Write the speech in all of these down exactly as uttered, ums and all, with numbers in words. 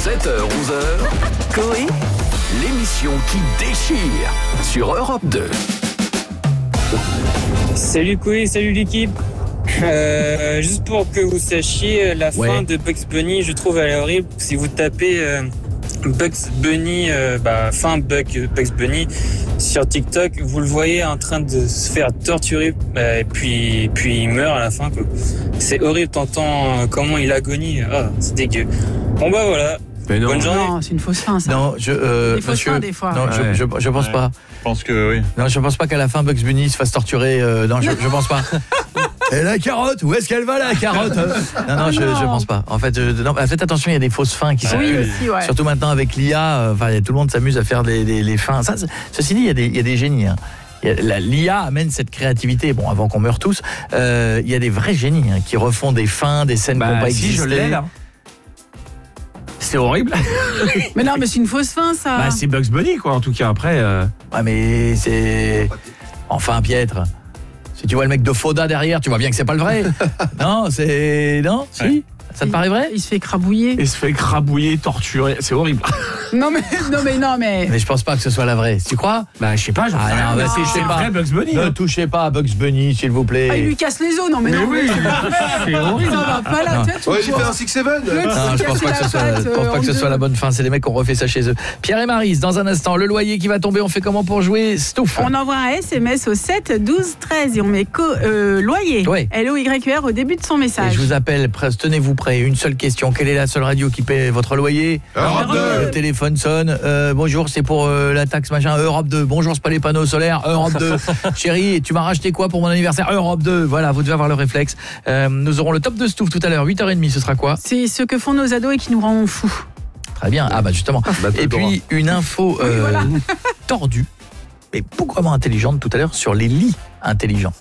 sept heures onze heures, Coé, l'émission qui déchire sur Europe deux. Salut Coé, salut l'équipe. Euh, juste pour que vous sachiez, la ouais. fin de Bugs Bunny, je trouve elle est horrible. Si vous tapez euh, Bugs Bunny, euh, bah, fin Bug, Bugs Bunny sur TikTok, vous le voyez en train de se faire torturer euh, et puis, puis il meurt à la fin, quoi. C'est horrible, t'entends euh, comment il agonie. Oh, c'est dégueu. Bon bah voilà. Mais non. Bonne journée. Non, c'est une fausse fin, ça. Non, je, euh, Des fausses monsieur, fins, des fois. non, Ouais. je, je, je pense Ouais. pas. Je pense que oui. Non, je pense pas qu'à la fin Bugs Bunny se fasse torturer. Euh, non, je, je pense pas. Et la carotte, où est-ce qu'elle va la carotte? Non, non, Oh je, non. je pense pas. En fait, je, non, faites attention, il y a des fausses fins qui sont. Oui, aussi, ouais. Surtout maintenant avec l'I A, enfin, euh, tout le monde s'amuse à faire des, des les fins. Ça, ceci dit, il y a des, il y a des génies. Hein. L'I A amène cette créativité, bon, avant qu'on meure tous, euh, il y a des vrais génies hein, qui refont des fins, des scènes qui n'ont Bah pas si, existé. je l'ai là. C'est horrible. Mais non, mais c'est une fausse fin, ça. Bah c'est Bugs Bunny quoi en tout cas après. Euh... Ouais, mais c'est. Enfin, Pietre. Si tu vois le mec de Foda derrière, tu vois bien que c'est pas le vrai. Non, c'est. Non, si Ouais. Ça te paraît vrai? Il se fait écrabouiller. Il se fait écrabouiller, torturer, c'est horrible. Non, mais, non, mais, non, mais. Mais je pense pas que ce soit la vraie. Tu crois? Bah je sais pas, j'en Ah sais rien, non, mais bah, c'est je sais c'est pas. vrai Bugs Bunny. Ne hein. touchez pas à Bugs Bunny, s'il vous plaît. Ah, il lui casse les os, non, mais, Mais non. oui, c'est horrible. Ça va pas là, Non. tu vois, tu Ouais, j'ai vois. fait un six seven. L'autre, Non, il je s'est pense pas que cassé ce soit, la je patte, pense euh, pas que ce en soit la deux. bonne fin. C'est les mecs qui ont refait ça chez eux. Pierre et Maryse, dans un instant, le loyer qui va tomber. On fait comment pour jouer? Stouff. On envoie un S M S au sept douze treize et on met co- euh, loyer. Ouais. L O Y U R au début de son Et message. je vous appelle, presse, tenez-vous prêts. Une seule question. Quelle est la seule radio qui paie votre loyer? Europe deux. Le téléphone sonne. Euh, bonjour, c'est pour euh, la taxe machin. Europe deux. Bonjour, c'est pas les panneaux solaires. Europe deux. Chérie, tu m'as racheté quoi pour mon anniversaire? Europe deux. Voilà, vous devez avoir le réflexe. Euh, nous aurons le top de Stouff tout à l'heure. huit heures trente, ce sera quoi? C'est ce que font nos ados et qui nous rend fous. Très bien. Ah bah justement. Bah, Et puis une info euh, voilà. tordue, mais beaucoup moins intelligente tout à l'heure sur les lits intelligents.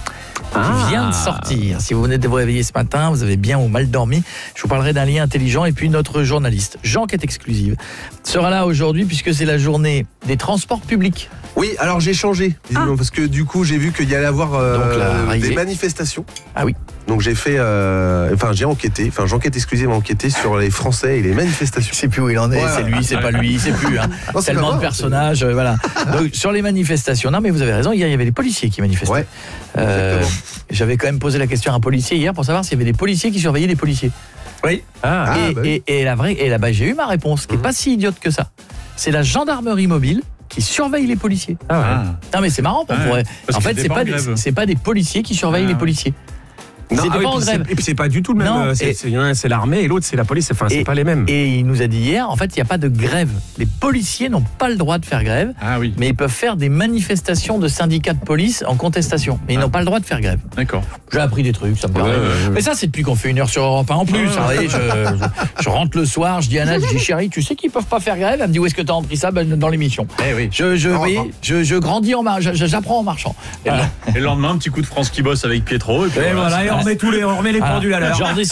Qui vient de sortir. Si vous venez de vous réveiller ce matin, vous avez bien ou mal dormi, je vous parlerai d'un lit intelligent. Et puis notre journaliste, Jean-Quête Exclusive, sera là aujourd'hui puisque c'est la journée des transports publics. Oui, alors j'ai changé, visiblement, parce que du coup j'ai vu qu'il y allait avoir euh, Donc, la arrivée. des manifestations. Ah oui. Donc j'ai fait, euh, enfin j'ai enquêté, enfin Jean-Quête Exclusive a enquêté sur les Français et les manifestations. Je sais plus où il en est, Ouais, c'est ouais. lui, c'est pas lui, c'est plus. Hein. Non, c'est Tellement pas de grave, personnages, euh, voilà. Donc sur les manifestations, non mais vous avez raison, hier il y avait des policiers qui manifestaient. Ouais, Euh, exactement. J'avais quand même posé la question à un policier hier pour savoir s'il y avait des policiers qui surveillaient des policiers. Oui. Ah. Ah, et, bah oui. et, et la vraie, et là-bas j'ai eu ma réponse, qui est Mhm. pas si idiote que ça. C'est la gendarmerie mobile qui surveille les policiers. Ah ouais. Non mais c'est marrant, on Ouais, pourrait. parce En qu'ils fait, étaient c'est pas pas en des, grève. c'est pas des policiers qui surveillent Ah les ouais. policiers. Non, C'était ah oui, pas en puis c'est- grève. et puis c'est pas du tout le même. Non, euh, c'est et- c'est- l'un, c'est l'armée et l'autre c'est la police. Enfin, c'est Et- pas les mêmes. Et il nous a dit hier, en fait, il n'y a pas de grève. Les policiers n'ont pas le droit de faire grève, Ah oui, mais ils peuvent faire des manifestations de syndicats de police en contestation. Mais ils Ah. n'ont pas le droit de faire grève. d'accord. J'ai appris des trucs, ça me Ouais, paraît. ouais, ouais. Mais ça, c'est depuis qu'on fait une heure sur Europe un en plus. Vous voyez, je, je- je rentre le soir, je dis à Anna, je dis chérie, tu sais qu'ils peuvent pas faire grève? Elle me dit où est-ce que tu as appris ça? Ben, dans l'émission. Eh oui. Je, je, Ah, vous voyez, ah. je, je grandis en marchant, j'apprends en marchant. Et le, et le lendemain, un petit coup de France qui bosse avec Pietro. Et puis Et voilà, et on remet tous les, on remet les Voilà. pendules à l'heure. Jordi